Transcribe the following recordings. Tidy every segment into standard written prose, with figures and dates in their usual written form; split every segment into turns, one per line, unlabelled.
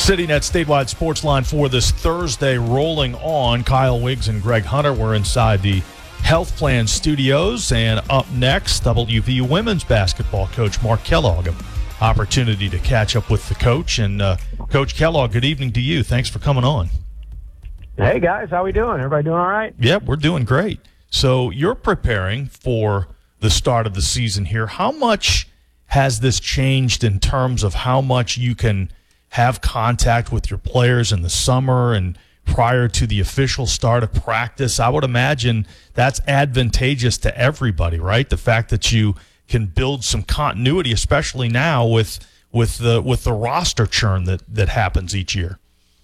Sitting at Statewide Sports Line for this Thursday, rolling on. Kyle Wiggs and Greg Hunter were inside the Health Plan Studios. And up next, WVU women's basketball coach Mark Kellogg. An opportunity to catch up with the coach. And Coach Kellogg, good evening to you. Thanks for coming on.
Hey, guys. How we doing? Everybody doing all right?
Yeah, we're doing great. So you're preparing for the start of the season here. How much has this changed in terms of how much you can have contact with your players in the summer and prior to the official start of practice? I would imagine that's advantageous to everybody, right? The fact that you can build some continuity, especially now with the roster churn that happens each year.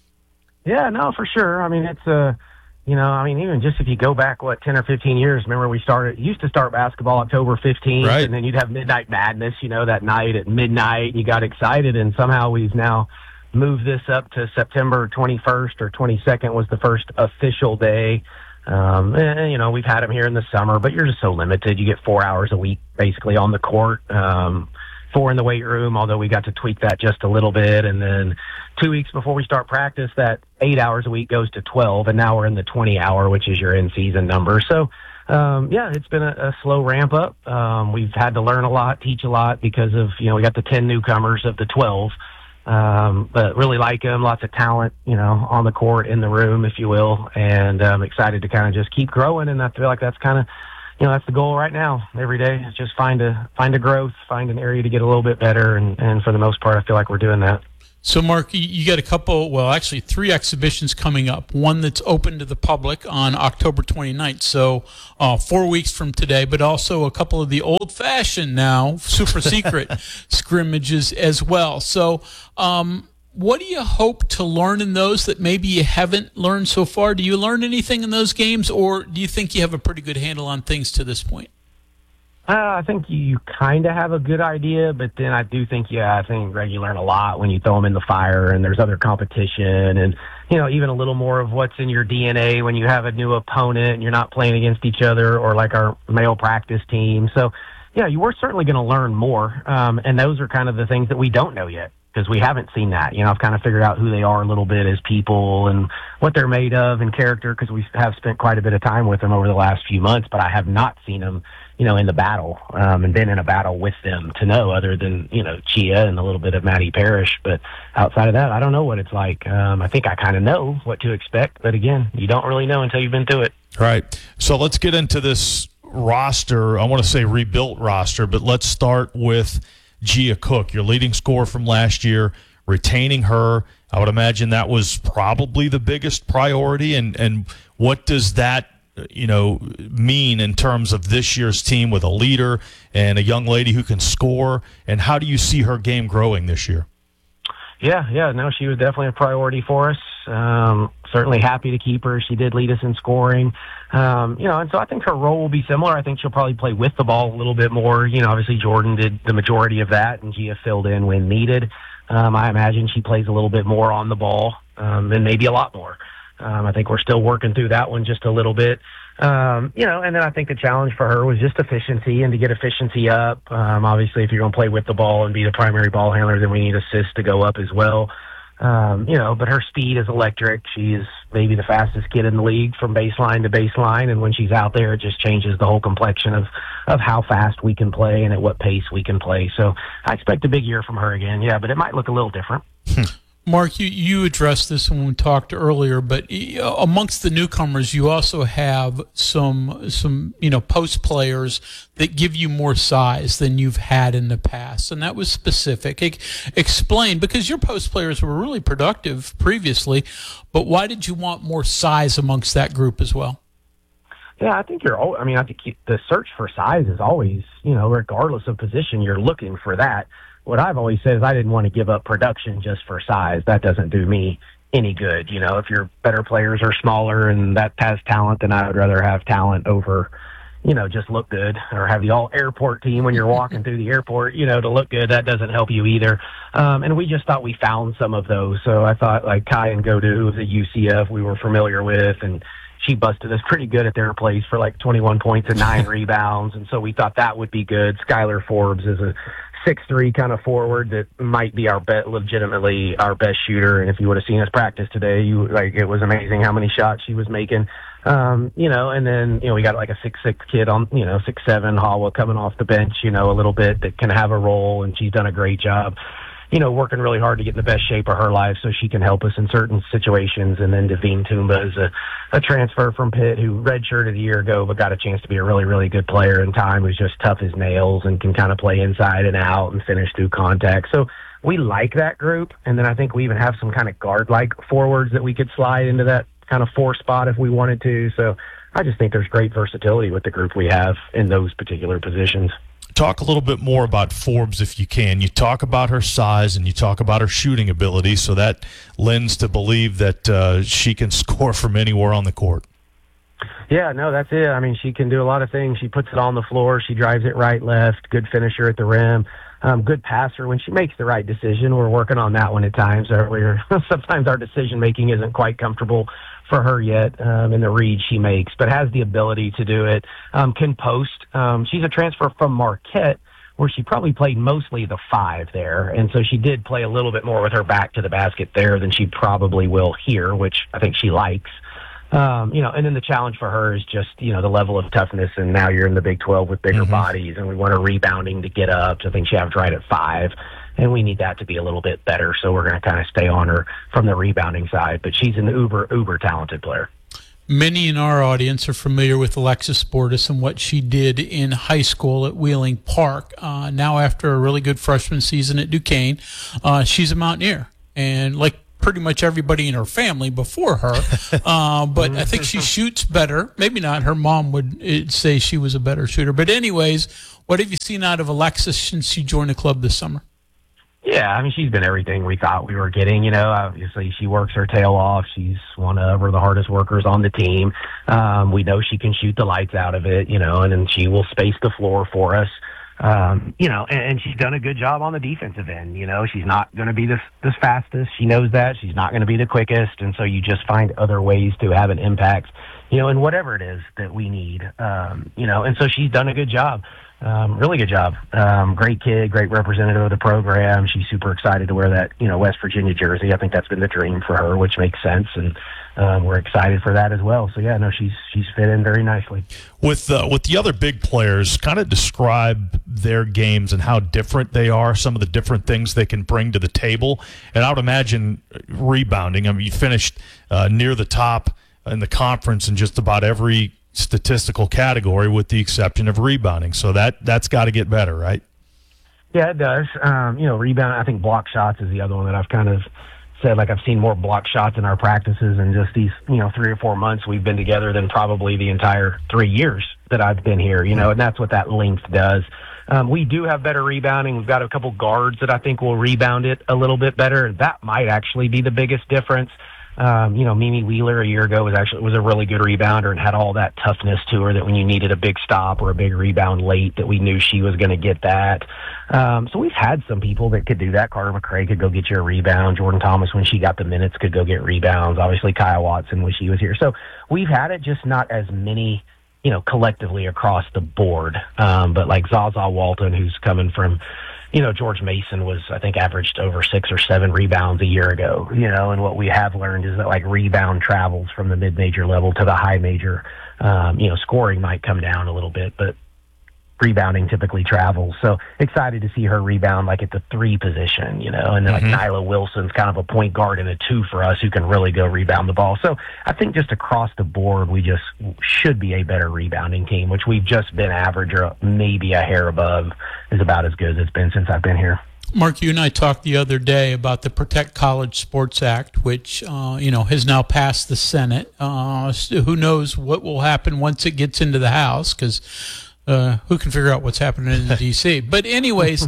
Yeah, no, for sure. I mean, it's even just if you go back, 10 or 15 years, remember we used to start basketball October 15th,
right,
and then you'd have Midnight Madness, that night at midnight, and you got excited, and somehow we've now moved this up to September 21st or 22nd was the first official day. And, we've had them here in the summer, but you're just so limited. You get 4 hours a week basically on the court, 4 in the weight room, although we got to tweak that just a little bit. And then 2 weeks before we start practice, that 8 hours a week goes to 12, and now we're in the 20-hour, which is your in-season number. So, it's been a slow ramp up. We've had to learn a lot, teach a lot because of, we got the 10 newcomers of the 12. But really like them, lots of talent, on the court, in the room, if you will. And I'm excited to kind of just keep growing. And I feel like that's kind of, that's the goal right now. Every day is just find a growth, find an area to get a little bit better. And for the most part, I feel like we're doing that.
So, Mark, you got actually 3 exhibitions coming up. One that's open to the public on October 29th, so 4 weeks from today, but also a couple of the old-fashioned now, super secret scrimmages as well. So what do you hope to learn in those that maybe you haven't learned so far? Do you learn anything in those games, or do you think you have a pretty good handle on things to this point?
I think you kind of have a good idea, but then I do think, Greg, you learn a lot when you throw them in the fire and there's other competition and, even a little more of what's in your DNA when you have a new opponent and you're not playing against each other or like our male practice team. So, you were certainly going to learn more. And those are kind of the things that we don't know yet because we haven't seen that. I've kind of figured out who they are a little bit as people and what they're made of and character because we have spent quite a bit of time with them over the last few months, but I have not seen them in the battle, and been in a battle with them to know other than, Chia and a little bit of Maddie Parrish. But outside of that, I don't know what it's like. I think I kind of know what to expect. But again, you don't really know until you've been through it.
Right. So let's get into this roster. I want to say rebuilt roster, but let's start with Gia Cook, your leading scorer from last year, retaining her. I would imagine that was probably the biggest priority. And what does that mean in terms of this year's team with a leader and a young lady who can score, and how do you see her game growing this year?
Yeah, no, she was definitely a priority for us. Certainly happy to keep her. She did lead us in scoring. And so I think her role will be similar. I think she'll probably play with the ball a little bit more. Obviously Jordan did the majority of that and Gia filled in when needed. I imagine she plays a little bit more on the ball, and maybe a lot more. I think we're still working through that one just a little bit. And then I think the challenge for her was just efficiency and to get efficiency up. Obviously, if you're going to play with the ball and be the primary ball handler, then we need assists to go up as well. But her speed is electric. She is maybe the fastest kid in the league from baseline to baseline. And when she's out there, it just changes the whole complexion of how fast we can play and at what pace we can play. So I expect a big year from her again. Yeah, but it might look a little different.
Mark, you addressed this when we talked earlier, but amongst the newcomers, you also have some post players that give you more size than you've had in the past, and that was specific. Explain, because your post players were really productive previously, but why did you want more size amongst that group as well?
Yeah, I think the search for size is always, regardless of position, you're looking for that. What I've always said is I didn't want to give up production just for size. That doesn't do me any good. If your better players are smaller and that has talent, then I would rather have talent over, just look good, or have the all airport team when you're walking through the airport, to look good. That doesn't help you either. And we just thought we found some of those. So I thought like Kai and Godu, who was at UCF, we were familiar with, and she busted us pretty good at their place for like 21 points and 9 rebounds. And so we thought that would be good. Skylar Forbes is a 6'3" kind of forward that might be legitimately our best shooter. And if you would have seen us practice today, it was amazing how many shots she was making. And then, we got like a 6'6" kid on, 6'7", Hawa coming off the bench, a little bit that can have a role, and she's done a great job, working really hard to get in the best shape of her life so she can help us in certain situations. And then Davine Toomba is a transfer from Pitt who redshirted a year ago but got a chance to be a really, really good player in time, who's just tough as nails and can kind of play inside and out and finish through contact. So we like that group. And then I think we even have some kind of guard-like forwards that we could slide into that kind of 4 spot if we wanted to. So I just think there's great versatility with the group we have in those particular positions.
Talk a little bit more about Forbes if you can. You talk about her size and you talk about her shooting ability, so that lends to believe that she can score from anywhere on the court.
Yeah, no, that's it. I mean, she can do a lot of things. She puts it on the floor. She drives it right, left. Good finisher at the rim. Good passer when she makes the right decision. We're working on that one at times. Sometimes our decision-making isn't quite comfortable for her yet in the read she makes, but has the ability to do it. Can post. She's a transfer from Marquette, where she probably played mostly the 5 there, and so she did play a little bit more with her back to the basket there than she probably will here, which I think she likes. And then the challenge for her is just, the level of toughness, and now you're in the Big 12 with bigger bodies, and we want her rebounding to get up. So I think she averaged right at 5, and we need that to be a little bit better, so we're going to kind of stay on her from the rebounding side. But she's an uber talented player.
Many in our audience are familiar with Alexis Bordas and what she did in high school at Wheeling Park. Now, after a really good freshman season at Duquesne, she's a Mountaineer, and like pretty much everybody in her family before her, but I think she shoots better. Maybe not. Her mom would say she was a better shooter. But anyways, what have you seen out of Alexis since she joined the club this summer?
Yeah, I mean, she's been everything we thought we were getting. Obviously she works her tail off. She's one of the hardest workers on the team. We know she can shoot the lights out of it, and then she will space the floor for us. And she's done a good job on the defensive end. She's not going to be the fastest. She knows that. She's not going to be the quickest. And so you just find other ways to have an impact, in whatever it is that we need. And so she's done a good job. Really good job. Great kid, great representative of the program. She's super excited to wear that, West Virginia jersey. I think that's been the dream for her, which makes sense. And we're excited for that as well. So, yeah, no, she's fit in very nicely.
With the other big players, kind of describe their games and how different they are, some of the different things they can bring to the table. And I would imagine rebounding. I mean, you finished near the top in the conference in just about every statistical category with the exception of rebounding. So that's got to get better, right?
Yeah, it does. Rebound, I think block shots is the other one that I've kind of said, I've seen more block shots in our practices in just these, 3 or 4 months we've been together than probably the entire 3 years that I've been here, and that's what that length does. We do have better rebounding. We've got a couple guards that I think will rebound it a little bit better. That might actually be the biggest difference. Mimi Wheeler a year ago was a really good rebounder and had all that toughness to her that when you needed a big stop or a big rebound late that we knew she was going to get that. So we've had some people that could do that. Carter McRae could go get you a rebound. Jordan Thomas, when she got the minutes, could go get rebounds. Obviously, Kyle Watson when she was here. So we've had it, just not as many, collectively across the board. But like Zaza Walton, who's coming from, George Mason was, I think, averaged over 6 or 7 rebounds a year ago, and what we have learned is that rebound travels from the mid-major level to the high major. Scoring might come down a little bit, but rebounding typically travels. So excited to see her rebound at the 3 position, and then Nyla Wilson's kind of a point guard and a 2 for us who can really go rebound the ball. So I think just across the board, we just should be a better rebounding team, which we've just been average or maybe a hair above is about as good as it's been since I've been here.
Mark, you and I talked the other day about the Protect College Sports Act, which, has now passed the Senate. Who knows what will happen once it gets into the House, because who can figure out what's happening in D.C.? But anyways,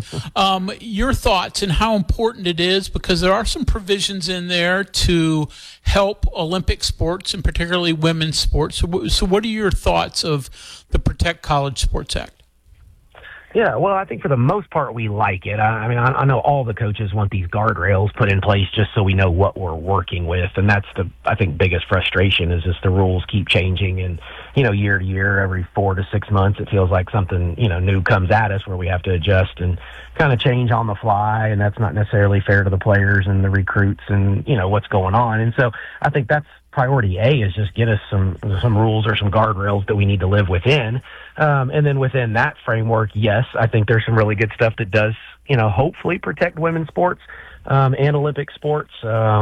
your thoughts and how important it is, because there are some provisions in there to help Olympic sports and particularly women's sports. So what are your thoughts of the Protect College Sports Act?
Yeah, well, I think for the most part we like it. I know all the coaches want these guardrails put in place just so we know what we're working with, and that's the, I think, biggest frustration is just the rules keep changing, and year to year, every 4 to 6 months, it feels like something, new comes at us where we have to adjust and kind of change on the fly. And that's not necessarily fair to the players and the recruits and, what's going on. And so I think that's priority A, is just get us some rules or some guardrails that we need to live within. And then within that framework, yes, I think there's some really good stuff that does, hopefully protect women's sports and Olympic sports.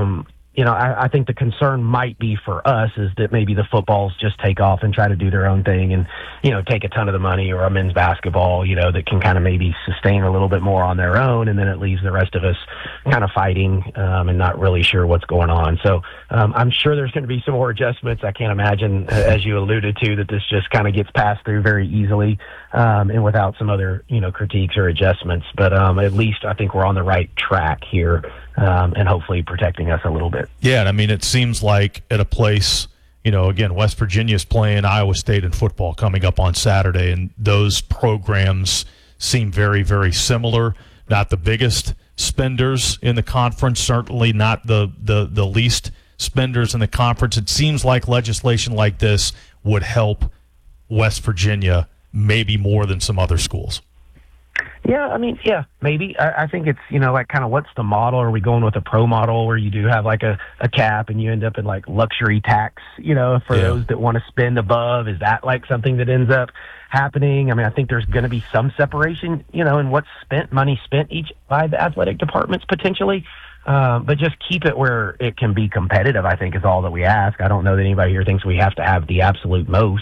I think the concern might be for us is that maybe the footballs just take off and try to do their own thing and, take a ton of the money, or a men's basketball, that can kind of maybe sustain a little bit more on their own. And then it leaves the rest of us kind of fighting and not really sure what's going on. So I'm sure there's going to be some more adjustments. I can't imagine, as you alluded to, that this just kind of gets passed through very easily and without some other, critiques or adjustments. But at least I think we're on the right track here. And hopefully protecting us a little bit.
Yeah, and I mean, it seems like at a place, again, West Virginia's playing Iowa State in football coming up on Saturday, and those programs seem very, very similar. Not the biggest spenders in the conference, certainly not the least spenders in the conference. It seems like legislation like this would help West Virginia maybe more than some other schools.
Yeah, maybe. I think it's, like kind of what's the model? Are we going with a pro model where you do have like a cap and you end up in like luxury tax, for those that want to spend above? Is that like something that ends up happening? I mean, I think there's going to be some separation, in what's money spent each by the athletic departments potentially. But just keep it where it can be competitive, I think, is all that we ask. I don't know that anybody here thinks we have to have the absolute most.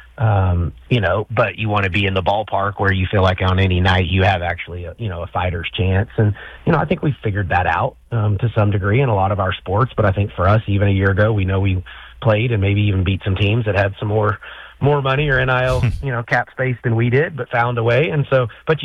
But you want to be in the ballpark where you feel like on any night you have actually a fighter's chance. And, I think we figured that out, to some degree in a lot of our sports. But I think for us, even a year ago, we know we played and maybe even beat some teams that had some more money or NIL, cap space than we did, but found a way. And so, but